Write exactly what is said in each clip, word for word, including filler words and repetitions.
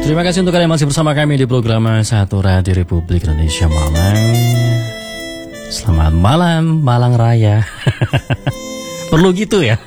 Terima kasih untuk kalian masih bersama kami di program Satu Radio Republik Indonesia Malang. Selamat malam, Malang Raya. Perlu gitu ya?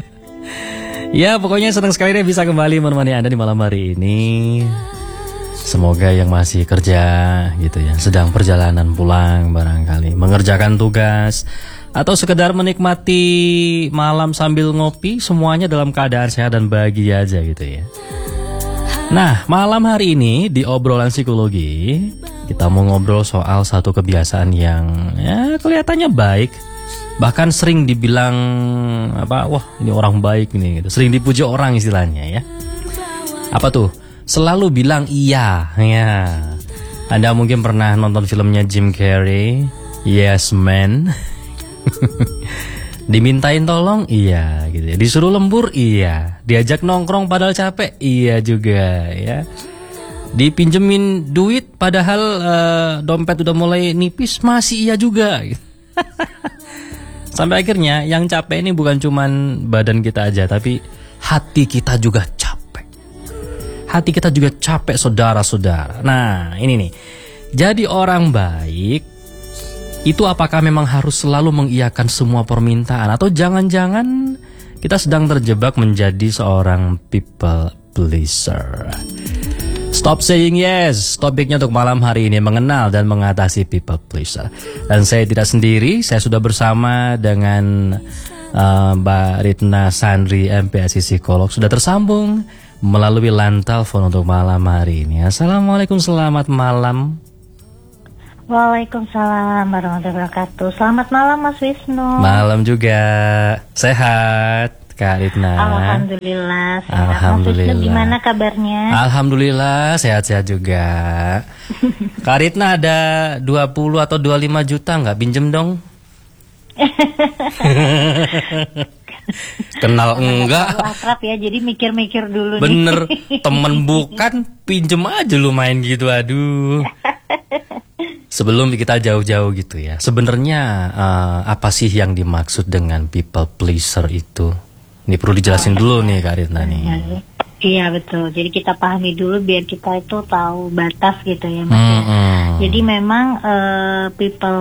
Ya, pokoknya senang sekali deh bisa kembali menemani Anda di malam hari ini. Semoga yang masih kerja gitu ya, sedang perjalanan pulang barangkali, mengerjakan tugas, atau sekedar menikmati malam sambil ngopi, semuanya dalam keadaan sehat dan bahagia aja gitu ya. Nah, malam hari ini di obrolan psikologi, kita mau ngobrol soal satu kebiasaan yang ya kelihatannya baik, bahkan sering dibilang apa, wah ini orang baik ini gitu. Sering dipuji orang istilahnya ya. Apa tuh? Selalu bilang iya. Ya. Anda mungkin pernah nonton filmnya Jim Carrey, Yes Man. Dimintain tolong, iya gitu ya. Disuruh lembur, iya. Diajak nongkrong padahal capek, iya juga ya. Dipinjemin duit padahal uh, dompet udah mulai nipis, masih iya juga gitu. Sampai akhirnya yang capek ini bukan cuman badan kita aja, tapi hati kita juga capek. Hati kita juga capek, saudara-saudara. Nah, ini nih. Jadi orang baik itu apakah memang harus selalu mengiyakan semua permintaan, atau jangan-jangan kita sedang terjebak menjadi seorang people pleaser? Stop saying yes. Topiknya untuk malam hari ini, mengenal dan mengatasi people pleaser. Dan saya tidak sendiri, saya sudah bersama dengan uh, Mbak Ritna Sandri, M P S I Psikolog, sudah tersambung melalui line telepon untuk malam hari ini. Assalamualaikum, selamat malam. Waalaikumsalam warahmatullahi wabarakatuh. Selamat malam Mas Wisnu. Malam juga. Sehat Kak Ritna? Alhamdulillah sehat. Alhamdulillah. Mas Wisnu gimana kabarnya? Alhamdulillah sehat-sehat juga. Kak Ritna ada dua puluh atau dua puluh lima juta nggak? Pinjem dong. Kenal enggak? Akrab ya, jadi mikir-mikir dulu. Bener, nih. Temen bukan, pinjem aja lu main gitu, aduh. Sebelum kita jauh-jauh gitu ya, sebenarnya uh, apa sih yang dimaksud dengan people pleaser itu? Ini perlu dijelasin oh, dulu nih Kak Ritna nih. Iya betul, jadi kita pahami dulu biar kita itu tahu batas gitu ya Mas. Hmm, hmm. Jadi memang uh, people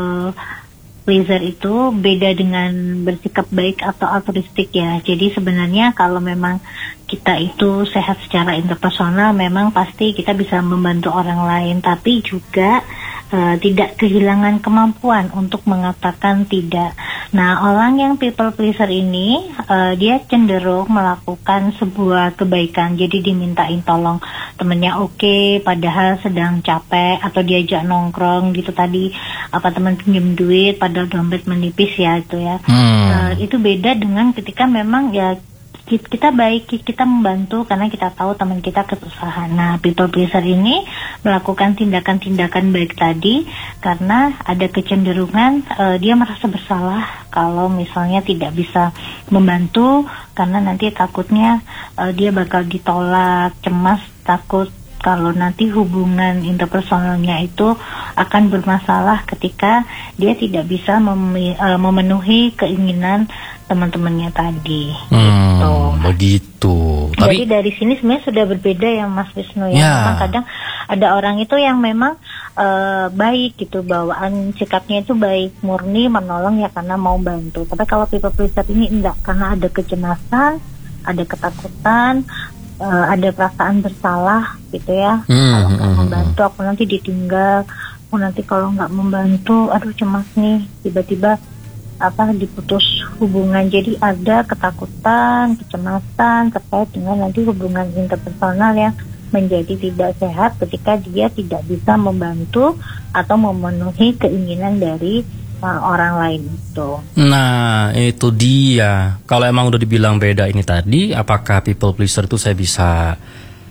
pleaser itu beda dengan bersikap baik atau altruistik ya. Jadi sebenarnya kalau memang kita itu sehat secara interpersonal, memang pasti kita bisa membantu orang lain, tapi juga uh, tidak kehilangan kemampuan untuk mengatakan tidak. Nah, orang yang people pleaser ini uh, dia cenderung melakukan sebuah kebaikan, jadi dimintain tolong temennya oke, okay, padahal sedang capek, atau diajak nongkrong gitu tadi, apa teman pinjam duit padahal dompet menipis ya itu ya. Hmm. Uh, itu beda dengan ketika memang ya kita baik, kita membantu karena kita tahu teman kita kesusahan. Nah, people pleaser ini melakukan tindakan-tindakan baik tadi karena ada kecenderungan uh, dia merasa bersalah kalau misalnya tidak bisa membantu, karena nanti takutnya uh, dia bakal ditolak, cemas, takut kalau nanti hubungan interpersonalnya itu akan bermasalah ketika dia tidak bisa mem- uh, memenuhi keinginan teman-temannya tadi. Hmm, gitu. Begitu. Jadi Tapi, dari sini sebenarnya sudah berbeda ya Mas Wisnu ya. Ya. Memang kadang ada orang itu yang memang uh, baik gitu, bawaan sikapnya itu baik, murni menolong ya karena mau bantu. Tapi kalau people pleaser ini enggak, karena ada kecemasan, ada ketakutan, uh, ada perasaan bersalah gitu ya. Hmm, kalau nggak hmm, membantu aku nanti ditinggal, aku nanti kalau nggak membantu, aduh cemas nih, tiba-tiba apa diputus hubungan. Jadi ada ketakutan, kecemasan terkait dengan nanti hubungan interpersonal yang menjadi tidak sehat ketika dia tidak bisa membantu atau memenuhi keinginan dari uh, orang lain itu. Nah, itu dia. Kalau emang udah dibilang beda ini tadi, apakah people pleaser itu saya bisa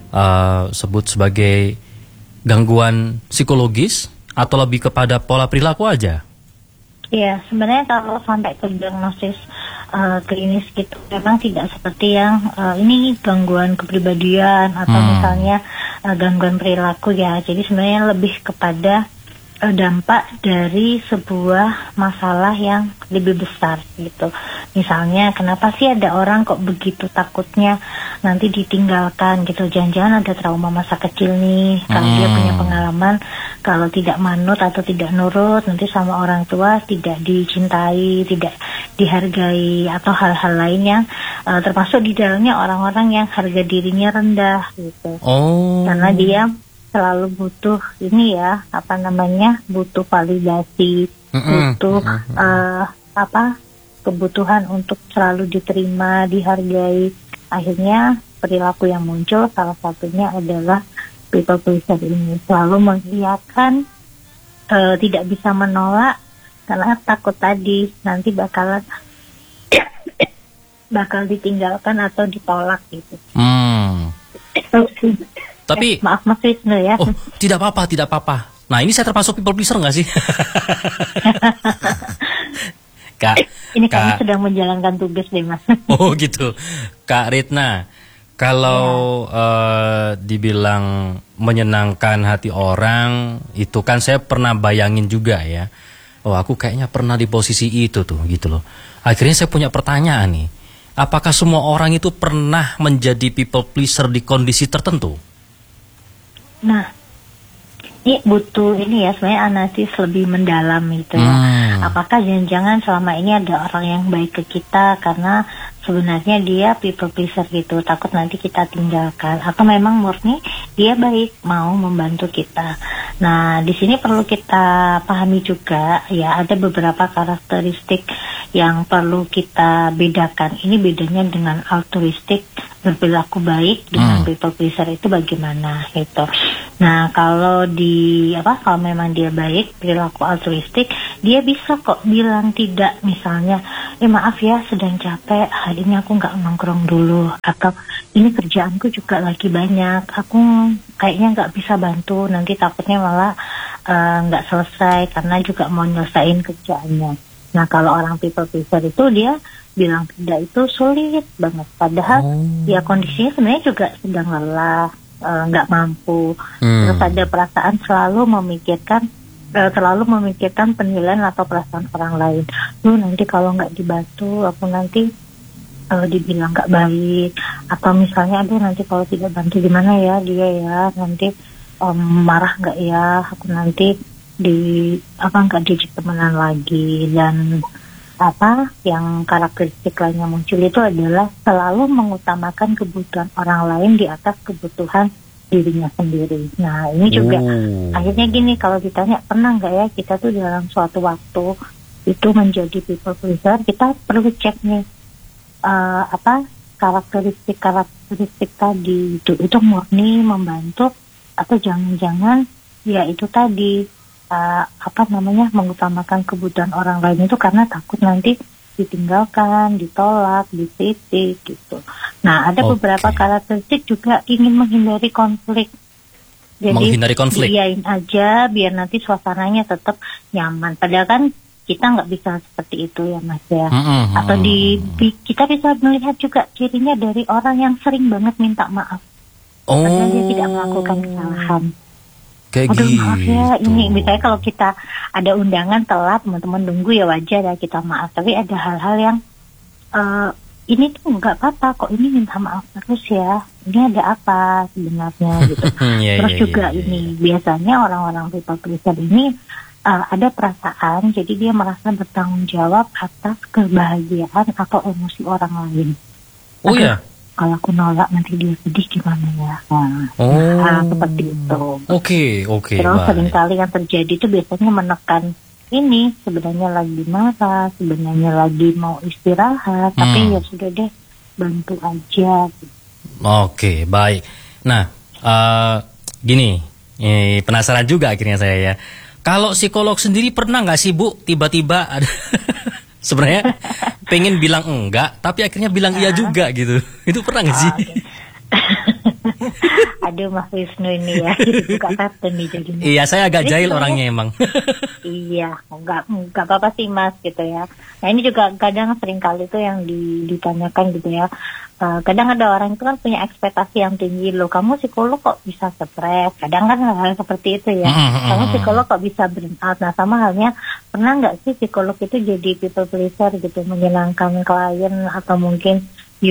uh, sebut sebagai gangguan psikologis atau lebih kepada pola perilaku aja? Iya, sebenarnya kalau sampai ke diagnosis uh, klinis gitu, memang tidak seperti yang uh, ini gangguan kepribadian atau hmm. misalnya uh, gangguan perilaku ya. Jadi sebenarnya lebih kepada uh, dampak dari sebuah masalah yang lebih besar gitu. Misalnya, kenapa sih ada orang kok begitu takutnya nanti ditinggalkan gitu? Jangan-jangan ada trauma masa kecil nih, kalau hmm. dia punya pengalaman kalau tidak manut atau tidak nurut nanti sama orang tua tidak dicintai, tidak dihargai, atau hal-hal lain yang uh, termasuk di dalamnya orang-orang yang harga dirinya rendah gitu. Oh. Karena dia selalu butuh ini ya, apa namanya, butuh validasi, mm-hmm. butuh mm-hmm. Uh, apa kebutuhan untuk selalu diterima, dihargai. Akhirnya perilaku yang muncul salah satunya adalah people pleaser ini, selalu mengiyakan, uh, tidak bisa menolak karena takut tadi nanti bakalan bakal ditinggalkan atau ditolak gitu. Hmm. Tapi eh, maaf Mas Wisnu ya. Oh, tidak apa-apa, tidak apa-apa. Nah, ini saya termasuk people pleaser nggak sih? Kak, ini kami Kak, sedang menjalankan tugas deh Mas. Oh gitu, Kak Ritna. Kalau ya. uh, dibilang menyenangkan hati orang, itu kan saya pernah bayangin juga ya. Oh, aku kayaknya pernah di posisi itu tuh, gitu loh. Akhirnya saya punya pertanyaan nih. Apakah semua orang itu pernah menjadi people pleaser di kondisi tertentu? Nah, ini butuh ini ya, sebenarnya analisis lebih mendalam gitu ya. Hmm. Apakah jangan-jangan selama ini ada orang yang baik ke kita karena sebenarnya dia people pleaser gitu, takut nanti kita tinggalkan, atau memang murni dia baik, mau membantu kita. Nah, di sini perlu kita pahami juga ya, ada beberapa karakteristik yang perlu kita bedakan. Ini bedanya dengan altruistik, berperilaku baik, dengan hmm. people pleaser itu bagaimana gitu. Nah, kalau di apa kalau memang dia baik, perilaku altruistik, dia bisa kok bilang tidak, misalnya, eh maaf ya sedang capek, hari ini aku nggak nongkrong dulu, atau ini kerjaanku juga lagi banyak, aku kayaknya nggak bisa bantu, nanti takutnya malah nggak uh, selesai karena juga mau nyelesain kerjaannya. Nah, kalau orang people pleaser itu dia bilang tidak itu sulit banget, padahal oh. ya kondisinya sebenarnya juga sedang lelah, nggak uh, mampu, hmm. terus ada perasaan selalu memikirkan uh, selalu memikirkan penilaian atau perasaan orang lain. Lu nanti kalau nggak dibantu, aku nanti uh, dibilang nggak baik, atau misalnya aduh nanti kalau tidak bantu gimana ya dia ya, nanti um, marah nggak ya, aku nanti di apa nggak diajak temenan lagi. Dan apa yang karakteristik lainnya muncul itu adalah selalu mengutamakan kebutuhan orang lain di atas kebutuhan dirinya sendiri. Nah, ini juga oh. akhirnya gini, kalau ditanya pernah nggak ya kita tuh dalam suatu waktu itu menjadi people pleaser, kita perlu cek nih uh, apa karakteristik karakteristik tadi itu itu murni membantu atau jangan-jangan ya itu tadi Uh, apa namanya mengutamakan kebutuhan orang lain itu karena takut nanti ditinggalkan, ditolak, dititik gitu. Nah, ada okay. beberapa karakteristik juga ingin menghindari konflik. Jadi menghindari konflik. Diain aja biar nanti suasananya tetap nyaman. Padahal kan kita nggak bisa seperti itu ya Mas ya. Mm-hmm. Atau di, di kita bisa melihat juga cirinya dari orang yang sering banget minta maaf. Oh. Padahal dia tidak melakukan kesalahan. Kayak Aduh, gitu. maaf ya, ini misalnya kalau kita ada undangan telat, teman-teman nunggu ya wajar ya kita maaf. Tapi ada hal-hal yang uh, ini tuh nggak apa-apa kok, ini minta maaf terus ya. Ini ada apa sebenarnya gitu. yeah, terus yeah, juga yeah, yeah. ini biasanya orang-orang people pleaser ini uh, ada perasaan, jadi dia merasa bertanggung jawab atas kebahagiaan atau emosi orang lain. Oh ya. Yeah. Kalau aku nolak nanti dia sedih gimana ya? Nah, oh. nah seperti itu. Oke, okay, oke. Okay, Terus seringkali yang terjadi itu biasanya menekan ini, sebenarnya lagi marah, sebenarnya lagi mau istirahat, hmm. tapi ya sudah deh, bantu aja. Oke, okay, baik. Nah, uh, gini, eh, penasaran juga akhirnya saya ya. Kalau psikolog sendiri pernah nggak sih Bu, tiba-tiba ada sebenarnya pengen bilang enggak, tapi akhirnya bilang iya juga gitu. Itu pernah nggak sih? Oh, aduh Mas Wisnu ini ya, buka kartu nih jadinya. Iya, saya agak jahil orangnya emang. Iya, enggak enggak apa-apa sih Mas gitu ya. Nah ini juga kadang sering kali tuh yang ditanyakan gitu ya. Uh, kadang ada orang itu kan punya ekspektasi yang tinggi loh, kamu psikolog kok bisa stres, kadang kan hal seperti itu ya, kamu psikolog kok bisa burn out. Nah sama halnya, pernah nggak sih psikolog itu jadi people pleaser gitu, menyenangkan klien atau mungkin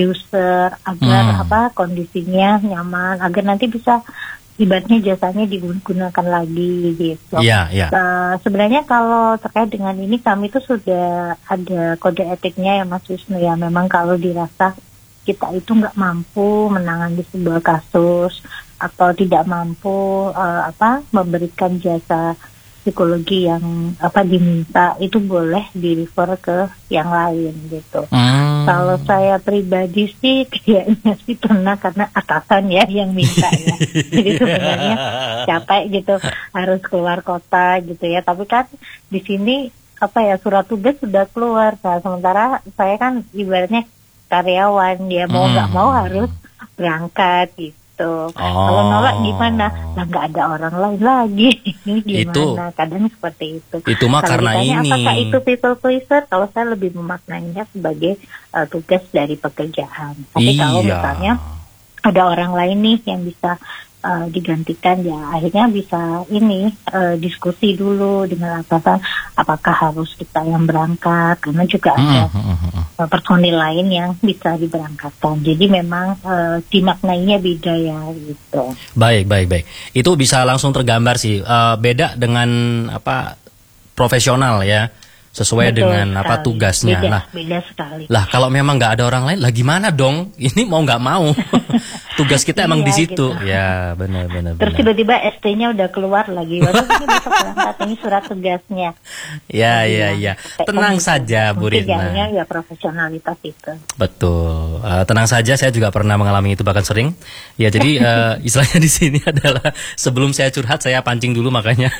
user agar hmm. apa kondisinya nyaman, agar nanti bisa ibaratnya jasanya digunakan lagi gitu. Yeah, yeah. Uh, sebenarnya kalau terkait dengan ini kami itu sudah ada kode etiknya ya Mas Wisnu ya, memang kalau dirasa kita itu nggak mampu menangani sebuah kasus atau tidak mampu uh, apa memberikan jasa psikologi yang apa diminta, itu boleh di-refer ke yang lain gitu. Hmm. Kalau saya pribadi sih kayaknya sih pernah karena atasan ya yang minta ya. Jadi sebenarnya capek gitu harus keluar kota gitu ya. Tapi kan di sini apa ya, surat tugas sudah keluar. Nah, sementara saya kan ibaratnya karyawan, dia mau nggak hmm. mau harus berangkat gitu. Oh. Kalau nolak gimana? Lah nggak ada orang lain lagi. Gimana? Itu, kadang seperti itu. Itu mah kalau karena ditanya, ini. Apakah itu people pleaser? Kalau saya lebih memaknainya sebagai uh, tugas dari pekerjaan. Tapi iya. kalau misalnya ada orang lain nih yang bisa Uh, digantikan, ya akhirnya bisa ini uh, diskusi dulu dengan atasan apakah harus kita yang berangkat, karena juga ada uh, personil lain yang bisa diberangkatkan. Jadi memang uh, dimaknainya beda ya gitu. Baik, baik, baik. Itu bisa langsung tergambar sih, uh, beda dengan apa profesional ya. Sesuai Betul dengan sekali. Apa tugasnya. Beda, lah, beda sekali. Lah kalau memang nggak ada orang lain, lah gimana dong? Ini mau nggak mau, tugas kita emang iya, di situ. Gitu. Ya benar-benar. Terus tiba-tiba S T-nya udah keluar lagi. Waduh, ini besok berangkat, ini surat tugasnya. Ya, ya, ya. Tenang saja, Bu Ridma. Ya profesionalitas itu. Betul. Uh, tenang saja, saya juga pernah mengalami itu, bahkan sering. Ya jadi uh, istilahnya di sini adalah sebelum saya curhat saya pancing dulu makanya.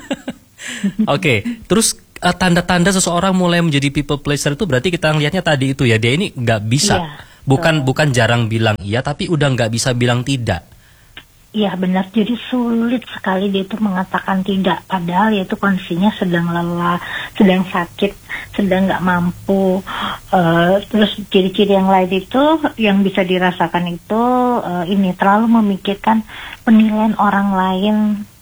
Oke, okay, terus uh, tanda-tanda seseorang mulai menjadi people pleaser itu berarti kita ngelihatnya tadi itu ya, dia ini nggak bisa, iya, bukan betul. bukan jarang bilang iya, tapi udah nggak bisa bilang tidak. Iya benar, jadi sulit sekali dia itu mengatakan tidak, padahal ya itu kondisinya sedang lelah, sedang sakit, sedang nggak mampu. Uh, terus ciri-ciri yang lain itu yang bisa dirasakan itu uh, ini terlalu memikirkan penilaian orang lain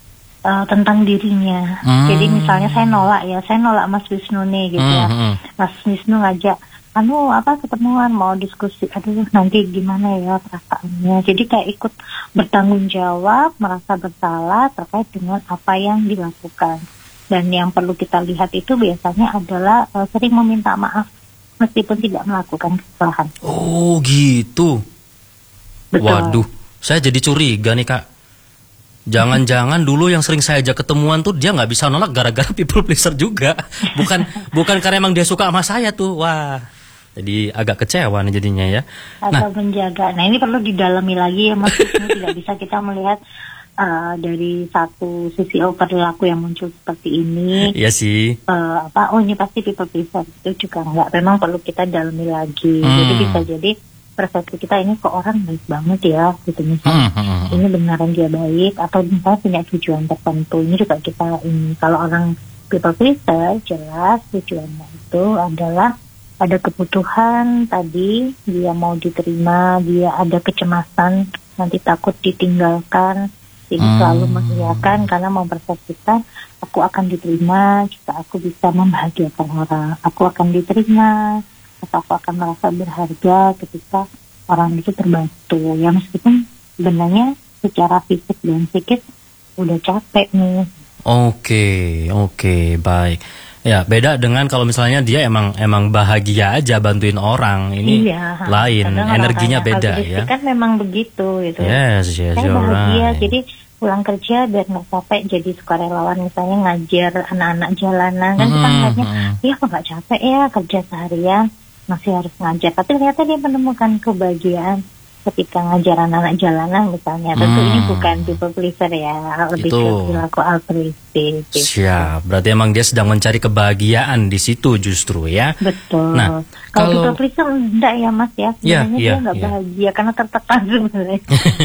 Uh, tentang dirinya. Hmm. Jadi misalnya saya nolak ya, saya nolak Mas Wisnu nih gitu ya. Hmm. Mas Wisnu ngajak, anu apa ketemuan mau diskusi, aduh nanti gimana ya perasaannya. Jadi kayak ikut bertanggung jawab, merasa bersalah terkait dengan apa yang dilakukan. Dan yang perlu kita lihat itu biasanya adalah uh, sering meminta maaf meskipun tidak melakukan kesalahan. Oh gitu. Betul. Waduh, saya jadi curiga nih Kak. Jangan-jangan dulu yang sering saya ajak ketemuan tuh dia nggak bisa nolak gara-gara people pleaser juga. Bukan bukan karena emang dia suka sama saya tuh. Wah, jadi agak kecewa nih jadinya ya. Atau nah, menjaga. Nah ini perlu didalami lagi ya Mas. Ini tidak bisa kita melihat uh, dari satu sisi oh perilaku yang muncul seperti ini. Iya sih. Uh, apa? Oh ini pasti people pleaser, itu juga nggak. Memang perlu kita dalami lagi. Hmm. Jadi bisa jadi persepsi kita ini kok orang baik banget ya gitu misalnya. Hmm, hmm, hmm. Ini beneran dia baik atau misalnya punya tujuan tertentu. Ini juga kita ini kalau orang people pleaser jelas tujuannya itu adalah ada kebutuhan tadi, dia mau diterima, dia ada kecemasan nanti takut ditinggalkan, jadi hmm. selalu mengiyakan karena mempersepsikan aku akan diterima jika aku bisa membahagiakan orang, aku akan diterima atau aku akan merasa berharga ketika orang itu terbantu. Ya meskipun sebenarnya secara fisik dan psikis udah capek nih. Oke, oke, baik. Ya beda dengan kalau misalnya dia emang emang bahagia aja bantuin orang, ini iya, lain, energinya beda ya. Kan memang begitu gitu. Yes, yes, saya bahagia, right. Jadi pulang kerja biar nggak capek jadi sukarelawan misalnya ngajar anak-anak jalanan kan hmm, kita ngeliatnya, iya kok nggak capek ya kerja seharian masih harus ngajar, tapi ternyata dia menemukan kebahagiaan ketika ngajar anak-anak jalanan misalnya. Tentu hmm. ini bukan people pleaser ya, lebih itu. ke perilaku altruistik. Gitu. Siap, berarti emang dia sedang mencari kebahagiaan di situ justru ya. Betul. Nah, kalau people pleaser enggak ya Mas ya, sebenarnya ya, dia ya, nggak ya. bahagia karena tertekan sebenarnya.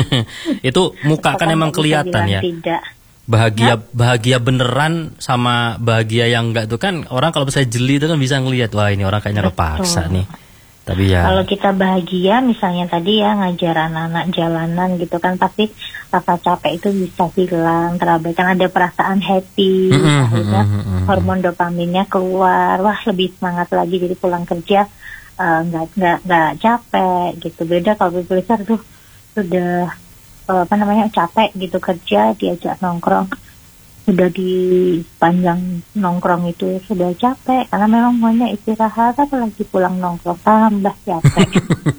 Itu muka kan emang kelihatan ya. Tidak. Bahagia bahagia beneran sama bahagia yang enggak itu kan orang kalau saya jeli itu kan bisa ngelihat, wah ini orang kayaknya kepaksa nih. Tapi ya. Kalau kita bahagia, misalnya tadi ya ngajar anak-anak jalanan gitu kan, pasti rasa capek itu bisa hilang, terabaikan, ada perasaan happy, Mm-hmm, akhirnya mm-hmm. hormon dopaminnya keluar, wah lebih semangat lagi, jadi pulang kerja nggak uh, nggak nggak capek gitu. Beda kalau people pleaser tuh sudah uh, apa namanya capek gitu kerja, diajak nongkrong, sudah di panjang nongkrong itu sudah capek karena memang maunya istirahat, apalagi pulang nongkrong tambah capek.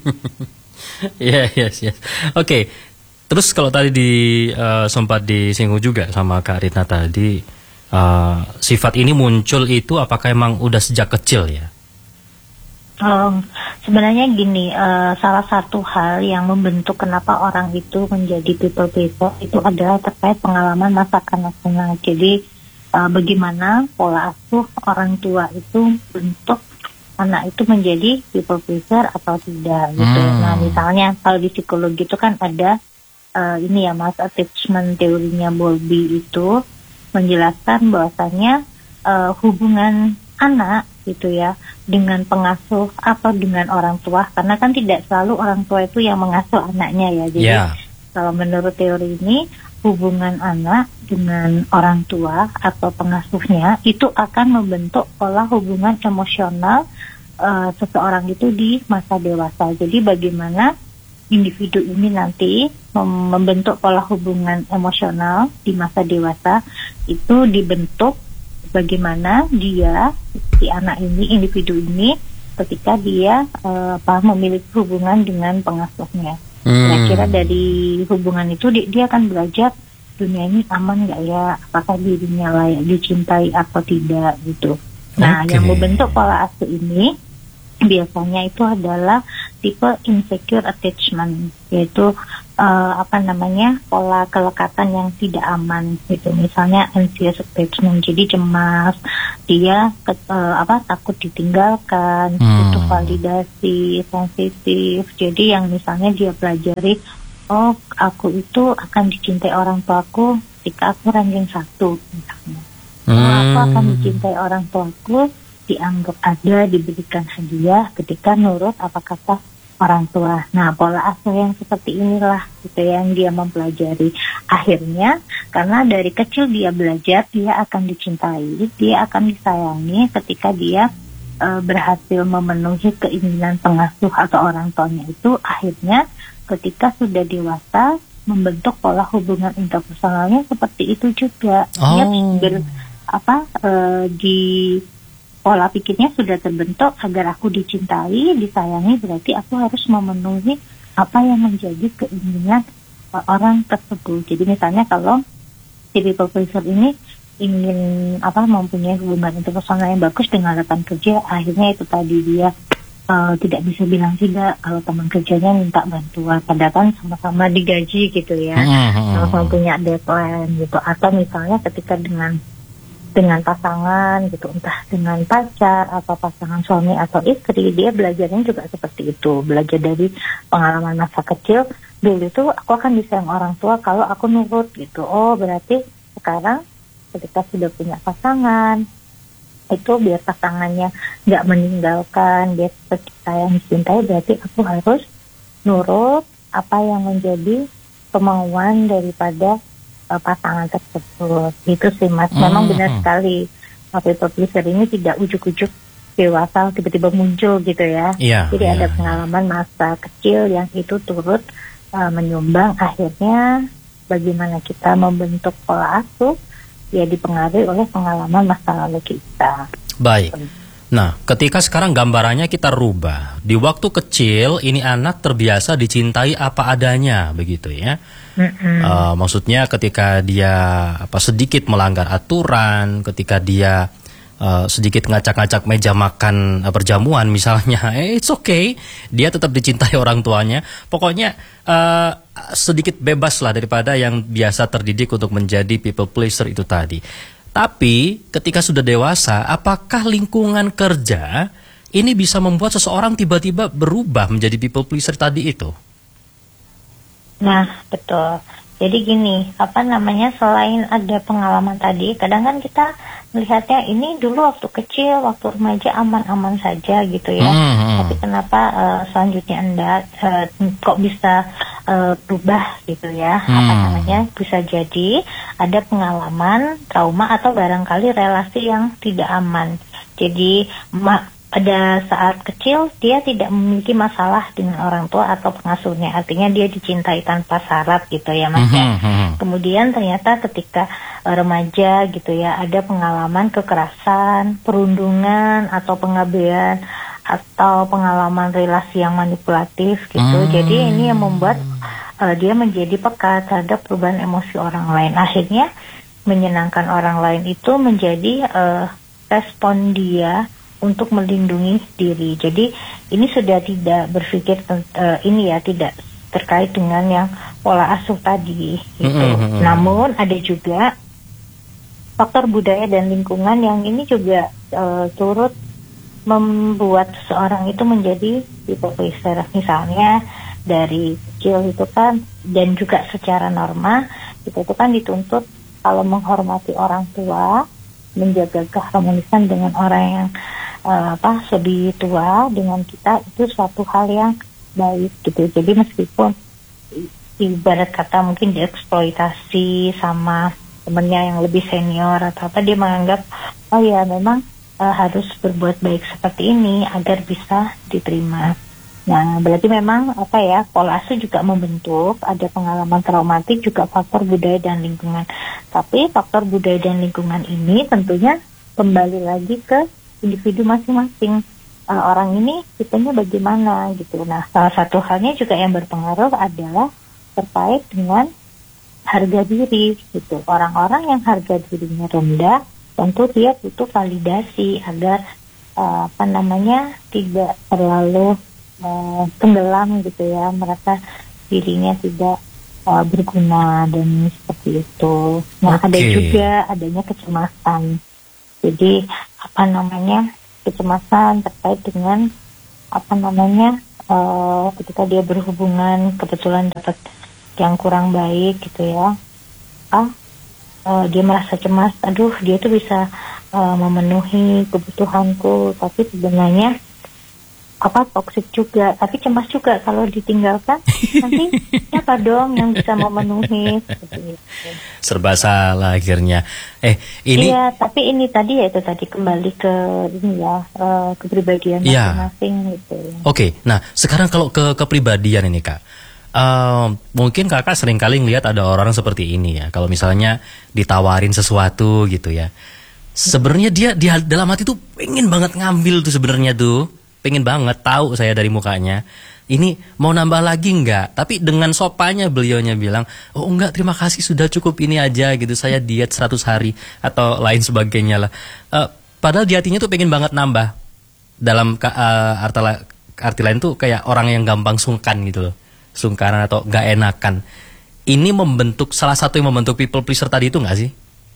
Ya, yes, yes. Oke. Terus kalau tadi di uh, sempat disinggung juga sama Kak Ritna tadi, uh, sifat ini muncul itu apakah emang udah sejak kecil ya? Um, sebenarnya gini, uh, salah satu hal yang membentuk kenapa orang itu menjadi people pleaser itu adalah terkait pengalaman masa kanak-kanak. Jadi uh, bagaimana pola asuh orang tua itu bentuk anak itu menjadi people pleaser atau tidak gitu. Hmm. Nah misalnya kalau di psikologi itu kan ada uh, ini ya mas, attachment teorinya Bowlby itu menjelaskan bahwasannya uh, hubungan anak gitu ya dengan pengasuh atau dengan orang tua, karena kan tidak selalu orang tua itu yang mengasuh anaknya ya. Jadi yeah. Kalau menurut teori ini hubungan anak dengan orang tua atau pengasuhnya itu akan membentuk pola hubungan emosional uh, seseorang itu di masa dewasa. Jadi bagaimana individu ini nanti mem- membentuk pola hubungan emosional di masa dewasa itu dibentuk bagaimana dia, si anak ini, individu ini, ketika dia uh, apa, memiliki hubungan dengan pengasuhnya. Hmm. Kira-kira dari hubungan itu dia, dia akan belajar dunia ini aman nggak ya, apakah dirinya layak dicintai atau tidak gitu. Nah, okay. Yang membentuk pola asuh ini biasanya itu adalah tipe insecure attachment, yaitu uh, apa namanya pola kelekatan yang tidak aman gitu. Misalnya anxious attachment, jadi cemas, dia ke, uh, apa takut ditinggalkan, hmm. butuh validasi, sensitif. Jadi yang misalnya dia pelajari, oh aku itu akan dicintai orang tuaku ketika aku ranking satu misalnya. Hmm. Oh, aku akan dicintai orang tuaku, dianggap ada, diberikan hadiah ketika nurut apa kata orang tua. Nah, pola asuh yang seperti inilah gitu yang dia mempelajari. Akhirnya, karena dari kecil dia belajar, dia akan dicintai, dia akan disayangi ketika dia e, berhasil memenuhi keinginan pengasuh atau orang tuanya itu. Akhirnya, ketika sudah dewasa, membentuk pola hubungan interpersonalnya seperti itu juga. Oh. Dia ber, apa e, di pola pikirnya sudah terbentuk, agar aku dicintai, disayangi, berarti aku harus memenuhi apa yang menjadi keinginan uh, orang tersebut. Jadi misalnya kalau si people pleaser ini ingin apa mempunyai hubungan interpersonal yang bagus dengan rekan kerja, akhirnya itu tadi dia uh, tidak bisa bilang tidak kalau teman kerjanya minta bantuan, padahal kan sama-sama digaji gitu ya, sama-sama punya deadline gitu. Atau misalnya ketika dengan dengan pasangan gitu, entah dengan pacar atau pasangan suami atau istri, dia belajarnya juga seperti itu, belajar dari pengalaman masa kecil. Dulu itu aku akan disayang orang tua kalau aku nurut gitu. Oh berarti sekarang ketika sudah punya pasangan itu biar pasangannya nggak meninggalkan, biar seperti saya mencintai, berarti aku harus nurut apa yang menjadi kemauan daripada pasangan tersebut. Itu sih mas, memang hmm. benar sekali people pleaser ini tidak ujuk-ujuk dewasa tiba-tiba muncul gitu ya. Yeah, Jadi yeah. ada pengalaman masa kecil yang itu turut uh, menyumbang akhirnya bagaimana kita membentuk pola asuh ya dipengaruhi oleh pengalaman masa lalu kita. Baik. Nah, ketika sekarang gambarannya kita rubah. Di waktu kecil ini anak terbiasa dicintai apa adanya, begitu ya. Uh, maksudnya ketika dia apa sedikit melanggar aturan, ketika dia uh, sedikit ngacak-ngacak meja makan uh, perjamuan misalnya, eh, it's okay, dia tetap dicintai orang tuanya. Pokoknya uh, sedikit bebas lah daripada yang biasa terdidik untuk menjadi people pleaser itu tadi. Tapi ketika sudah dewasa, apakah lingkungan kerja ini bisa membuat seseorang tiba-tiba berubah menjadi people pleaser tadi itu? Nah, betul. Jadi gini, apa namanya, selain ada pengalaman tadi, kadang kan kita melihatnya ini dulu waktu kecil, waktu remaja aman-aman saja gitu ya. Hmm. Tapi kenapa uh, selanjutnya Anda uh, kok bisa uh, berubah gitu ya? Hmm. Apa namanya? Bisa jadi ada pengalaman, trauma atau barangkali relasi yang tidak aman. Jadi ma- pada saat kecil dia tidak memiliki masalah dengan orang tua atau pengasuhnya, artinya dia dicintai tanpa syarat gitu ya Mas ya. Kemudian ternyata ketika uh, remaja gitu ya ada pengalaman kekerasan, perundungan atau pengabaian atau pengalaman relasi yang manipulatif gitu. Hmm. Jadi ini yang membuat uh, dia menjadi peka terhadap perubahan emosi orang lain. Akhirnya menyenangkan orang lain itu menjadi uh, respon dia untuk melindungi diri. Jadi ini sudah tidak berpikir uh, ini ya tidak terkait dengan yang pola asuh tadi gitu. Mm-hmm. Namun ada juga faktor budaya dan lingkungan yang ini juga uh, turut membuat seorang itu menjadi people pleaser. Misalnya dari kecil itu kan, dan juga secara norma kita itu kan dituntut kalau menghormati orang tua, menjaga keharmonisan dengan orang yang Uh, apa lebih tua dengan kita itu suatu hal yang baik gitu. Jadi meskipun ibarat kata mungkin dieksploitasi sama temennya yang lebih senior atau apa, dia menganggap oh ya memang uh, harus berbuat baik seperti ini agar bisa diterima. Nah berarti memang apa ya, pola asuh juga membentuk, ada pengalaman traumatik, juga faktor budaya dan lingkungan. Tapi faktor budaya dan lingkungan ini tentunya kembali lagi ke individu masing-masing. Uh, orang ini tipenya bagaimana gitu. Nah, salah satu halnya juga yang berpengaruh adalah terkait dengan harga diri gitu. Orang-orang yang harga dirinya rendah, tentu dia butuh validasi agar uh, apa namanya tidak terlalu uh, tenggelam gitu ya, merasa dirinya tidak uh, berguna dan seperti itu. Nah, okay. Ada juga adanya kecemasan. Jadi apa namanya kecemasan terkait dengan apa namanya uh, ketika dia berhubungan kebetulan dapat yang kurang baik gitu ya, ah uh, dia merasa cemas, aduh dia tuh bisa uh, memenuhi kebutuhanku, tapi sebenarnya apa toksik juga, tapi cemas juga kalau ditinggalkan nanti siapa dong yang bisa memenuhi gitu. Serba salah akhirnya. Eh ini iya, tapi ini tadi ya itu tadi kembali ke ini ya uh, kepribadian ya. masing-masing gitu. Oke, okay. Nah sekarang kalau ke kepribadian ini Kak, uh, mungkin Kakak sering kali ngelihat ada orang seperti ini ya. Kalau misalnya ditawarin sesuatu gitu ya, sebenarnya dia di dalam hati tuh pengen banget ngambil tuh sebenarnya tuh. Pengen banget tahu saya dari mukanya. Ini mau nambah lagi enggak? Tapi dengan sopannya beliaunya bilang, oh enggak terima kasih sudah cukup ini aja gitu. Saya diet seratus hari atau lain sebagainya lah. Uh, padahal di hatinya tuh pengen banget nambah. Dalam uh, arti, arti lain tuh kayak orang yang gampang sungkan gitu loh. Sungkaran atau enggak enakan. Ini membentuk, salah satu yang membentuk people pleaser tadi itu enggak sih?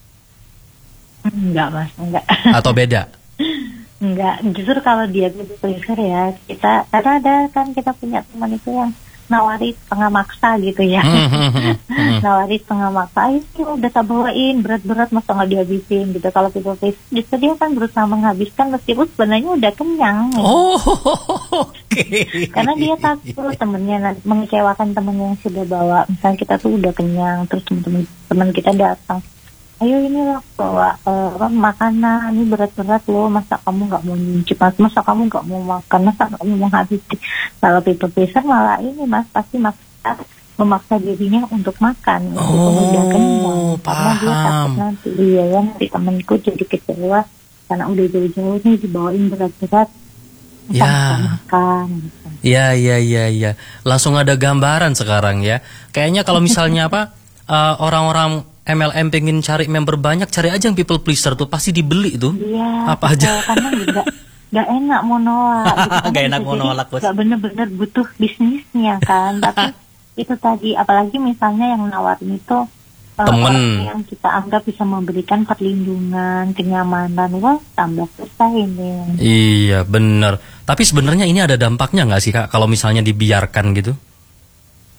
Enggak mas, enggak. Atau beda? Enggak, justru kalau dia people pleaser ya, kita karena ada kan kita punya teman itu yang nawari setengah maksa gitu ya. Nawari setengah maksa, ayo udah tak bawain berat-berat masa nggak dihabisin gitu. Kalau people pleaser justru dia kan berusaha menghabiskan meskipun sebenarnya udah kenyang gitu. Oh, oke. Okay. Karena dia takut temennya mengecewakan temen yang sudah bawa. Misalnya kita tuh udah kenyang, terus teman-teman teman kita datang, ayo ini loh bawa uh, makanan ini berat-berat loh, masa kamu nggak mau nyicip, masa kamu nggak mau makan, masa kamu mau habis. Kalau people pleaser malah ini mas pasti maksa memaksa dirinya untuk makan, oh, untuk udah kenyang, karena paham. dia takut nanti iya ya nanti temanku jadi kecewa karena udah jauh-jauh nih dibawain berat-berat, ya. Makan. Gitu. Ya ya ya ya, langsung ada gambaran sekarang ya. Kayaknya kalau misalnya apa uh, orang-orang M L M pengen cari member banyak, cari aja yang people pleaser tuh pasti dibeli tuh. Iya. Apa aja? Karena enggak enggak enak mau nolak. Gitu. Enggak enak mau nolak. Enggak bener-bener butuh bisnisnya kan. Tapi itu tadi, apalagi misalnya yang nawarin itu temen uh, yang kita anggap bisa memberikan perlindungan, kenyamanan, wah tambah susah ini. Iya bener. Tapi sebenarnya ini ada dampaknya nggak sih Kak kalau misalnya dibiarkan gitu?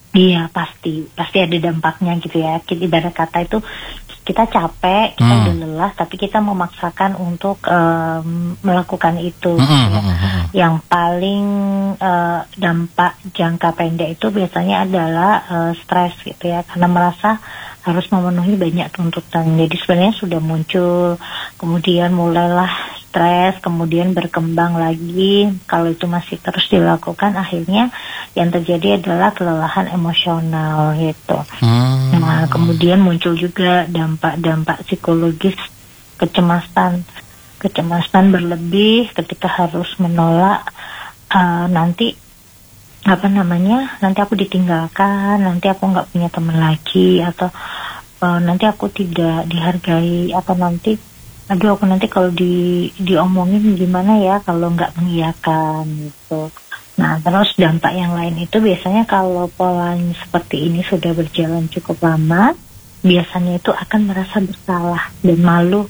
Iya, pasti pasti ada dampaknya gitu ya. Kita ibarat kata itu kita capek, kita Hmm. udah lelah, tapi kita memaksakan untuk um, melakukan itu. Hmm, gitu hmm, ya. hmm, hmm. Yang paling uh, dampak jangka pendek itu biasanya adalah uh, stres gitu ya, karena merasa harus memenuhi banyak tuntutan. Jadi sebenarnya sudah muncul, kemudian mulailah stres, kemudian berkembang lagi. Kalau itu masih terus dilakukan, akhirnya yang terjadi adalah kelelahan emosional gitu. Hmm. Nah, kemudian muncul juga dampak-dampak psikologis, kecemasan, kecemasan berlebih ketika harus menolak uh, nanti apa namanya, nanti aku ditinggalkan, nanti aku nggak punya teman lagi, atau uh, nanti aku tidak dihargai, atau nanti, aduh aku nanti kalau di diomongin gimana ya kalau nggak mengiyakan gitu. Nah, terus dampak yang lain itu biasanya kalau polanya seperti ini sudah berjalan cukup lama, biasanya itu akan merasa bersalah dan malu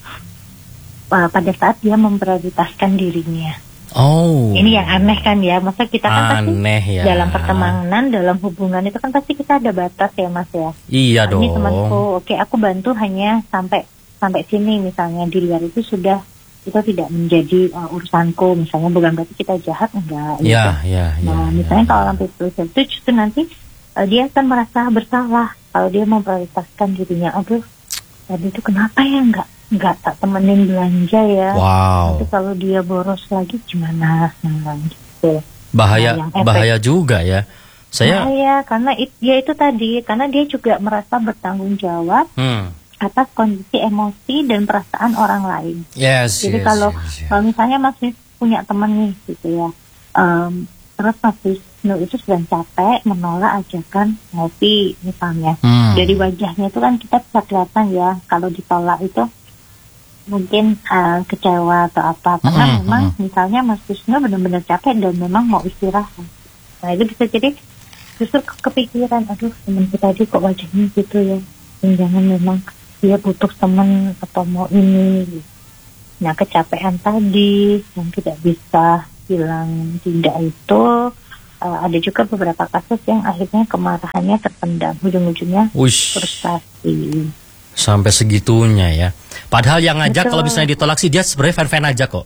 uh, pada saat dia memprioritaskan dirinya. Oh. Ini yang aneh kan ya, masa kita kan Aneh pasti ya. dalam pertemanan, dalam hubungan itu kan pasti kita ada batas ya Mas ya. Iya Nah, dong. ini temanku, oke aku bantu hanya sampai sampai sini misalnya, di luar itu sudah itu tidak menjadi uh, urusanku misalnya, bukan berarti kita jahat, enggak. Ya, gitu. ya, ya. Nah ya, misalnya ya. kalau orang people pleaser itu justru nanti uh, dia akan merasa bersalah kalau dia memprioritaskan dirinya. Aduh, tadi itu kenapa ya enggak nggak tak temenin belanja ya. Wow. Nanti kalau dia boros lagi gimana? Nah, gitu. Bahaya, Nah, yang efek- bahaya juga ya. Saya Bahaya karena it, ya itu tadi, karena dia juga merasa bertanggung jawab hmm. atas kondisi emosi dan perasaan orang lain. Yes, Jadi yes, kalau yes, yes. kalau misalnya Mas Wisnu punya teman nih gitu ya, um, terus Mas Wisnu itu sedang capek menolak ajakan ngopi misalnya, Hmm. dari wajahnya itu kan kita bisa kelihatan ya kalau ditolak itu mungkin uh, kecewa atau apa, karena Hmm, memang hmm. misalnya Mas Wisnu benar-benar capek dan memang mau istirahat. Nah itu bisa jadi justru ke- kepikiran, aduh teman kita tadi kok wajahnya gitu ya, jangan memang dia butuh teman atau mau ini. Nah kecapean tadi yang tidak bisa bilang tidak itu, uh, ada juga beberapa kasus yang akhirnya kemarahannya terpendam, ujung-ujungnya Uish, frustasi. sampai segitunya ya. Padahal yang ngajak Betul. kalau misalnya ditolak sih dia sebenarnya fan-fan aja kok.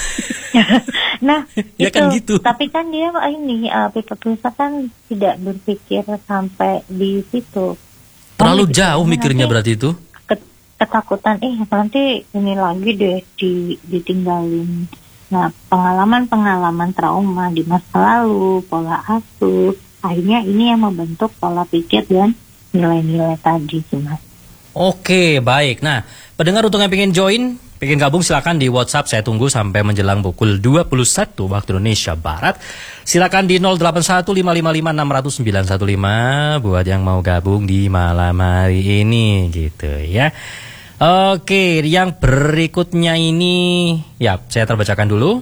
Nah Ya itu, kan gitu. tapi kan dia ini uh, people pleaser kan tidak berpikir sampai di situ. Terlalu Kan jauh dipikirnya mikirnya nanti berarti itu. ke- ketakutan, eh nanti ini lagi deh di, ditinggalin. Nah pengalaman-pengalaman trauma di masa lalu, pola asuh, akhirnya ini yang membentuk pola pikir dan nilai-nilai tadi sih Mas. Oke, baik. Nah, pendengar untuk yang pengen join, pengen gabung silakan di WhatsApp. Saya tunggu sampai menjelang pukul dua puluh satu waktu Indonesia Barat. Silakan di nol delapan satu lima lima lima enam nol nol sembilan satu lima buat yang mau gabung di malam hari ini gitu ya. Oke, yang berikutnya ini ya saya terbacakan dulu.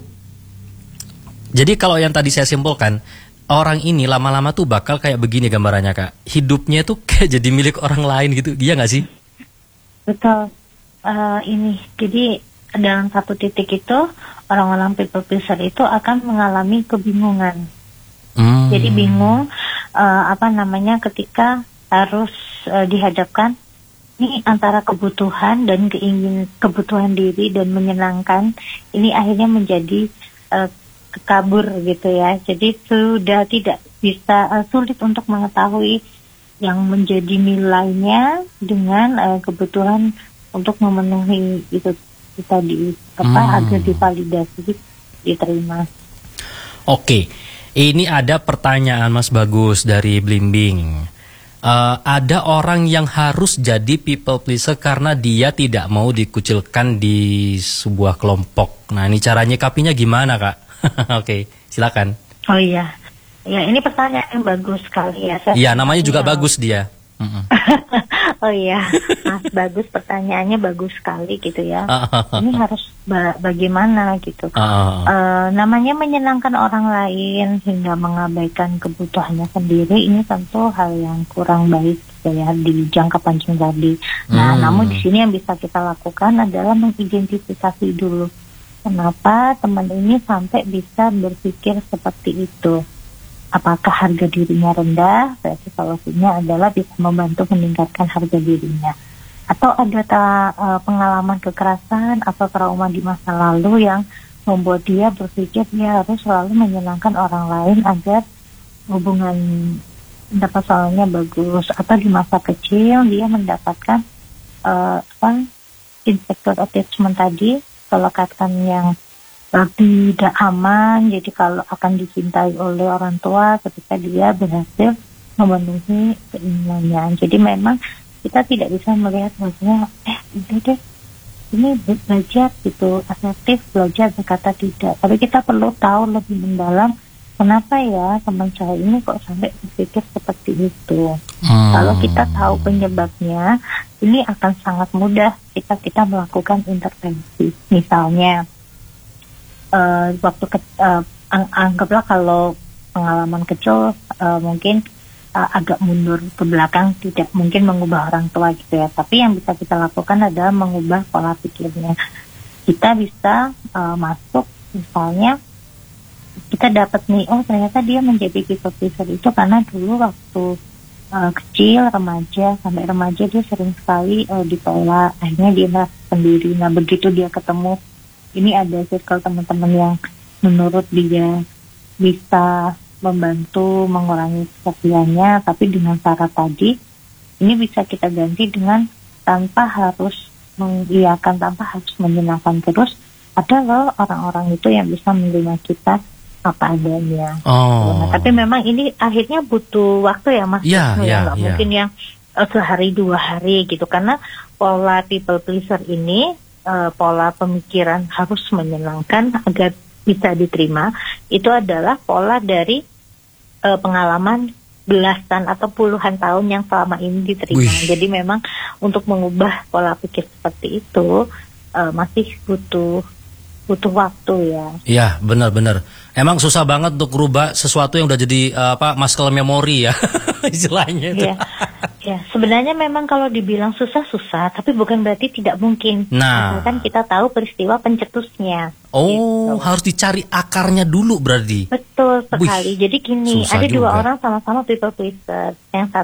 Jadi kalau yang tadi saya simpulkan, orang ini lama-lama tuh bakal kayak begini gambarannya Kak. Hidupnya tuh kayak jadi milik orang lain gitu. Iya nggak sih? Betul. Uh, ini jadi dalam satu titik itu orang-orang people pleaser itu akan mengalami kebingungan. Hmm. Jadi bingung uh, apa namanya ketika harus uh, dihadapkan ini antara kebutuhan dan keingin kebutuhan diri dan menyenangkan, ini akhirnya menjadi uh, kabur gitu ya. Jadi sudah tidak bisa, uh, sulit untuk mengetahui yang menjadi nilainya dengan uh, kebutuhan untuk memenuhi itu, itu tadi apa Hmm. agar divalidasi, diterima. Oke, ini ada pertanyaan Mas Bagus dari Blimbing. Uh, ada orang yang harus jadi people pleaser karena dia tidak mau dikucilkan di sebuah kelompok. Nah, ini cara nyikapinya gimana, Kak? Oke, silakan. Oh iya, ya ini pertanyaan yang bagus sekali ya. Saya Iya, namanya juga tahu. bagus dia. Mm-mm. Oh iya, Mas Bagus, pertanyaannya bagus sekali gitu ya. Ini harus ba- bagaimana gitu. Ah. Eh, namanya menyenangkan orang lain hingga mengabaikan kebutuhannya sendiri, ini tentu hal yang kurang baik gitu ya di jangka panjang tadi. Nah, Hmm. namun di sini yang bisa kita lakukan adalah mengidentifikasi dulu kenapa teman ini sampai bisa berpikir seperti itu. apakah harga dirinya rendah, berarti solusinya adalah bisa membantu meningkatkan harga dirinya. Atau ada ta- uh, pengalaman kekerasan atau trauma di masa lalu yang membuat dia berpikir dia harus selalu menyenangkan orang lain agar hubungan dapat soalnya bagus. Atau di masa kecil dia mendapatkan uh, apa insecure attachment tadi, kelekatan yang uh, tidak aman. Jadi kalau akan dicintai oleh orang tua ketika dia berhasil memenuhi keinginannya. Jadi memang kita tidak bisa melihat maksudnya eh udah deh ini belajar gitu asertif, belajar berkata tidak. Tapi kita perlu tahu lebih mendalam kenapa ya teman saya ini kok sampai berpikir seperti itu. Hmm. Kalau kita tahu penyebabnya, ini akan sangat mudah kita kita melakukan intervensi. Misalnya, uh, waktu ke, uh, ang- anggaplah kalau pengalaman kecil uh, mungkin uh, agak mundur ke belakang, tidak mungkin mengubah orang tua gitu ya. Tapi yang bisa kita lakukan adalah mengubah pola pikirnya. Kita bisa uh, masuk, misalnya kita dapat nih, oh ternyata dia menjadi people pleaser itu karena dulu waktu uh, kecil, remaja, sampai remaja dia sering sekali uh, ditolak, akhirnya dia merasa sendiri. Nah begitu dia ketemu, ini ada circle teman-teman yang menurut dia bisa membantu mengurangi kesepiannya, tapi dengan cara tadi, ini bisa kita ganti dengan tanpa harus mengiyakan, tanpa harus menyenangkan terus. Ada loh orang-orang itu yang bisa menerima kita apa adanya. Oh. Nah, tapi memang ini akhirnya butuh waktu ya Mas. Iya, iya, nggak ya. mungkin yang uh, sehari dua hari gitu, karena pola people pleaser ini uh, pola pemikiran harus menyenangkan agar bisa diterima. Itu adalah pola dari uh, pengalaman belasan atau puluhan tahun yang selama ini diterima. Wih. Jadi memang untuk mengubah pola pikir seperti itu uh, masih butuh butuh waktu ya. Iya, benar-benar. Emang susah banget untuk merubah sesuatu yang udah jadi uh, apa muscle memory ya istilahnya itu. Iya. Ya, sebenarnya memang kalau dibilang susah-susah, tapi bukan berarti tidak mungkin. Nah, kan kita tahu peristiwa pencetusnya. Oh, gitu. Harus dicari akarnya dulu berarti. Betul sekali. Wih, jadi gini, ada dua juga. orang sama-sama people pleaser. Yang